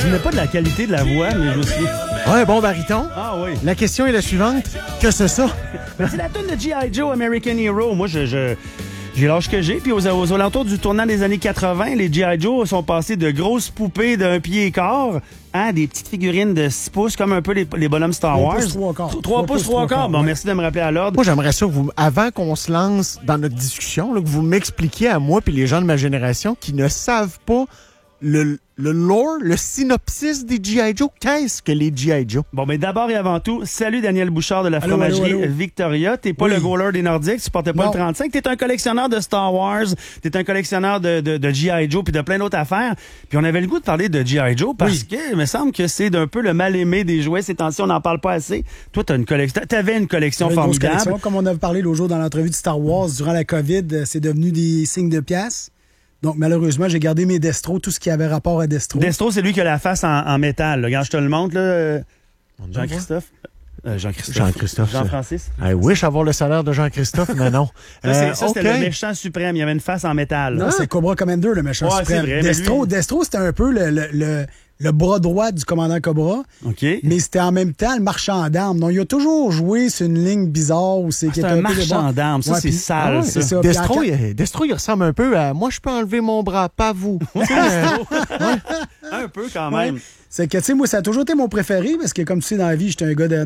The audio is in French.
m'imaginais pas de la qualité de la voix, mais je me suis... Ouais, bon baryton. Ah oui. La question est la suivante. Que c'est ça? Ben, c'est la tune de G.I. Joe, American Hero. Moi, j'ai l'âge que j'ai, puis aux alentours du tournant des années 80, les G.I. Joe sont passés de grosses poupées d'un pied et quart à des petites figurines de 6 pouces, comme un peu les bonhommes Star Wars. 3 pouces, 3 quarts. Bon, merci de me rappeler à l'ordre. Moi, j'aimerais ça que vous, avant qu'on se lance dans notre discussion, là, que vous m'expliquiez à moi puis les gens de ma génération qui ne savent pas le lore, le synopsis des G.I. Joe. Qu'est-ce que les G.I. Joe? Bon, mais d'abord et avant tout, salut Daniel Bouchard de la fromagerie Victoria. T'es pas le goaler des Nordiques, tu portais pas le 35. T'es un collectionneur de Star Wars, t'es un collectionneur de G.I. Joe puis de plein d'autres affaires. Puis on avait le goût de parler de G.I. Joe parce que il me semble que c'est d'un peu le mal-aimé des jouets. Ces temps-ci, on n'en parle pas assez. Toi, t'avais une collection formidable. Collection. Comme on avait parlé l'autre jour dans l'entrevue de Star Wars, durant la COVID, c'est devenu des signes de pièces. Donc, malheureusement, j'ai gardé mes Destro, tout ce qui avait rapport à Destro. Destro, c'est lui qui a la face en métal. Là. Regarde, je te le montre, là. Jean-Christophe. Jean-Christophe. Jean-Francis. I wish avoir le salaire de Jean-Christophe, mais non. Ça, c'était le méchant suprême. Il y avait une face en métal. Non, c'est Cobra Commander, le méchant suprême. C'est vrai, Destro, c'était un peu le bras droit du commandant Cobra. OK. Mais c'était en même temps le marchand d'armes. Donc, il a toujours joué sur une ligne bizarre où c'est un marchand d'armes. Ça, c'est sale, ça. ça. Destro, il ressemble un peu à moi, je peux enlever mon bras, pas vous. Un peu quand même. C'est que, tu sais, moi, ça a toujours été mon préféré parce que, comme tu sais, dans la vie, j'étais un gars de